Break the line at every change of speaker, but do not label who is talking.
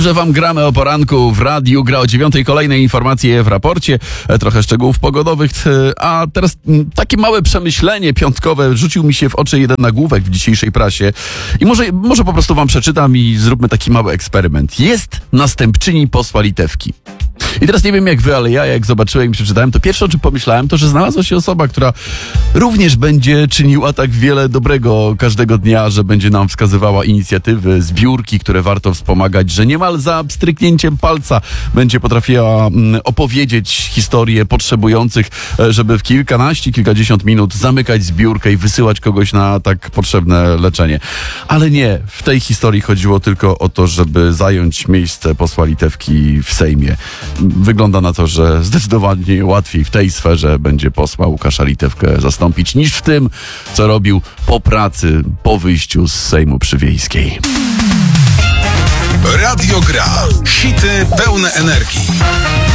Że wam gramy o poranku w radiu, gra o 9:00, kolejne informacje w raporcie, trochę szczegółów pogodowych, a teraz takie małe przemyślenie piątkowe, rzucił mi się w oczy jeden nagłówek w dzisiejszej prasie i może po prostu wam przeczytam i zróbmy taki mały eksperyment. Jest następczyni posła Litewki. I teraz nie wiem jak wy, ale ja jak zobaczyłem i przeczytałem, to pierwsze o czym pomyślałem, to że znalazła się osoba, która również będzie czyniła tak wiele dobrego każdego dnia, że będzie nam wskazywała inicjatywy, zbiórki, które warto wspomagać, że niemal za stryknięciem palca będzie potrafiła opowiedzieć historię potrzebujących, żeby w kilkadziesiąt minut zamykać zbiórkę i wysyłać kogoś na tak potrzebne leczenie. Ale nie, w tej historii chodziło tylko o to, żeby zająć miejsce posła Litewki w Sejmie. Wygląda na to, że zdecydowanie łatwiej w tej sferze będzie posła Łukasza Litewkę zastąpić niż w tym, co robił po pracy, po wyjściu z Sejmu Przywiejskiej.
Radio Gra. Hity pełne energii.